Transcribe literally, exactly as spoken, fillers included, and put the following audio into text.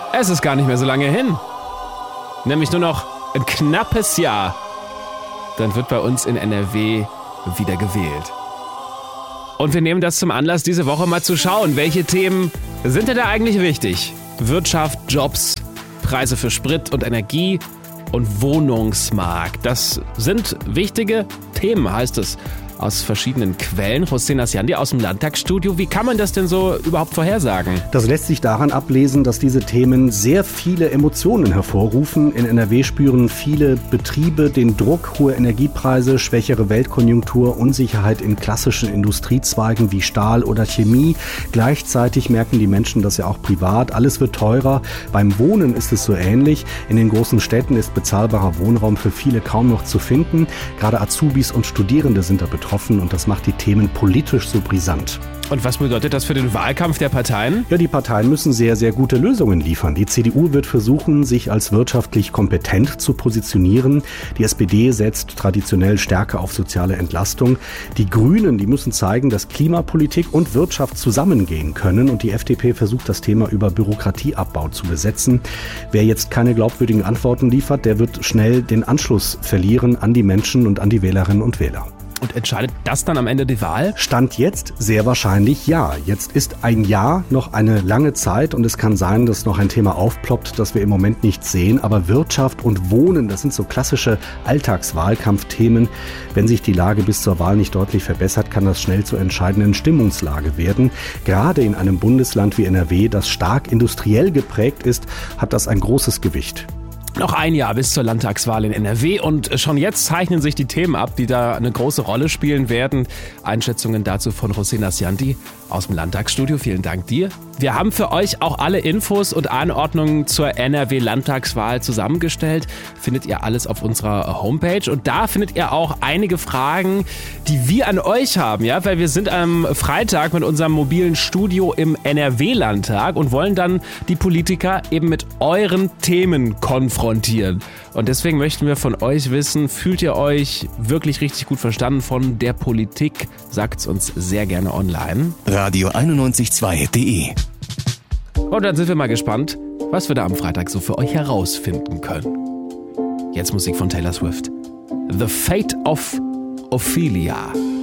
Es ist gar nicht mehr so lange hin. Nämlich nur noch ein knappes Jahr. Dann wird bei uns in N R W wieder gewählt. Und wir nehmen das zum Anlass, diese Woche mal zu schauen, welche Themen sind denn da eigentlich wichtig? Wirtschaft, Jobs, Preise für Sprit und Energie und Wohnungsmarkt. Das sind wichtige Themen, heißt es aus verschiedenen Quellen. Hossein Asjandi aus dem Landtagsstudio. Wie kann man das denn so überhaupt vorhersagen? Das lässt sich daran ablesen, dass diese Themen sehr viele Emotionen hervorrufen. In N R W spüren viele Betriebe den Druck, hohe Energiepreise, schwächere Weltkonjunktur, Unsicherheit in klassischen Industriezweigen wie Stahl oder Chemie. Gleichzeitig merken die Menschen das ja auch privat. Alles wird teurer. Beim Wohnen ist es so ähnlich. In den großen Städten ist bezahlbarer Wohnraum für viele kaum noch zu finden. Gerade Azubis und Studierende sind da betroffen. Und das macht die Themen politisch so brisant. Und was bedeutet das für den Wahlkampf der Parteien? Ja, die Parteien müssen sehr, sehr gute Lösungen liefern. Die C D U wird versuchen, sich als wirtschaftlich kompetent zu positionieren. Die S P D setzt traditionell stärker auf soziale Entlastung. Die Grünen, die müssen zeigen, dass Klimapolitik und Wirtschaft zusammengehen können. Und die F D P versucht, das Thema über Bürokratieabbau zu besetzen. Wer jetzt keine glaubwürdigen Antworten liefert, der wird schnell den Anschluss verlieren an die Menschen und an die Wählerinnen und Wähler. Und entscheidet das dann am Ende die Wahl? Stand jetzt sehr wahrscheinlich ja. Jetzt ist ein Jahr noch eine lange Zeit und es kann sein, dass noch ein Thema aufploppt, das wir im Moment nicht sehen. Aber Wirtschaft und Wohnen, das sind so klassische Alltagswahlkampfthemen. Wenn sich die Lage bis zur Wahl nicht deutlich verbessert, kann das schnell zur entscheidenden Stimmungslage werden. Gerade in einem Bundesland wie N R W, das stark industriell geprägt ist, hat das ein großes Gewicht. Noch ein Jahr bis zur Landtagswahl in N R W und schon jetzt zeichnen sich die Themen ab, die da eine große Rolle spielen werden. Einschätzungen dazu von Hossein Asjandi aus dem Landtagsstudio. Vielen Dank dir. Wir haben für euch auch alle Infos und Anordnungen zur N R W-Landtagswahl zusammengestellt. Findet ihr alles auf unserer Homepage. Und da findet ihr auch einige Fragen, die wir an euch haben. Ja, weil wir sind am Freitag mit unserem mobilen Studio im N R W-Landtag und wollen dann die Politiker eben mit euren Themen konfrontieren. Und deswegen möchten wir von euch wissen, fühlt ihr euch wirklich richtig gut verstanden von der Politik? Sagt's uns sehr gerne online. Radio einundneunzig Komma zwei punkt de. Und dann sind wir mal gespannt, was wir da am Freitag so für euch herausfinden können. Jetzt Musik von Taylor Swift. The Fate of Ophelia.